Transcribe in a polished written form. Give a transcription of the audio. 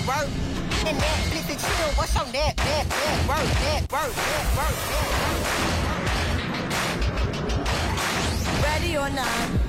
work. And Netflix and chill, what's your work. Ready or not.